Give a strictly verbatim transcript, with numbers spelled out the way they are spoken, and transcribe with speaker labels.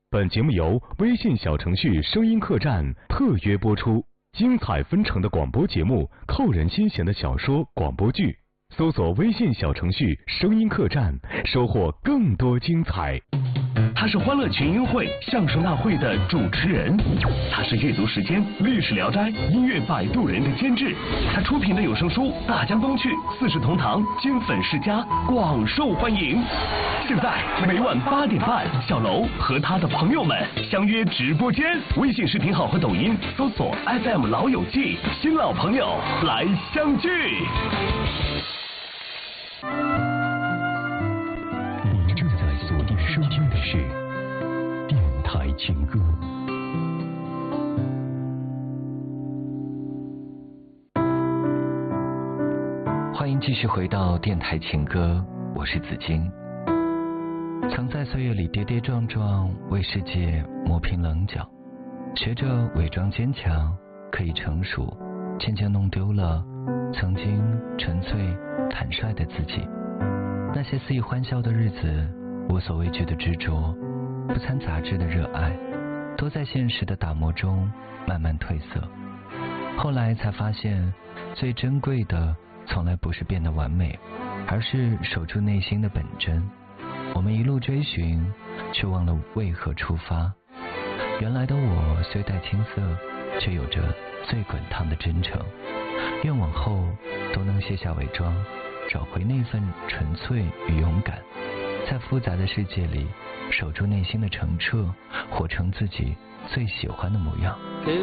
Speaker 1: 本节目由微信小程序声音客栈特约播出，精彩纷呈的广播节目，扣人心弦的小说广播剧，搜索微信小程序声音客栈，收获更多精彩。
Speaker 2: 他是欢乐群英会相声大会的主持人，他是阅读时间历史聊斋音乐摆渡人的监制，他出品的有声书《大江东去》《四世同堂》金粉世家广受欢迎。现在每晚八点半，小楼和他的朋友们相约直播间，微信视频号和抖音搜索 F M 老友记，新老朋友来相聚。
Speaker 3: 您正在锁定收听的是电台情歌。欢迎继续回到电台情歌，我是紫金。曾在岁月里跌跌撞撞，为世界磨平棱角，学着伪装坚强，可以成熟，渐渐弄丢了曾经纯粹坦率的自己。那些肆意欢笑的日子，无所畏惧的执着，不参杂质的热爱，都在现实的打磨中慢慢褪色。后来才发现，最珍贵的从来不是变得完美，而是守住内心的本真。我们一路追寻，却忘了为何出发。原来的我虽带青涩，却有着最滚烫的真诚。愿往后都能卸下伪装，找回那份纯粹与勇敢，在复杂的世界里守住内心的澄澈，活成自己最喜欢的模样。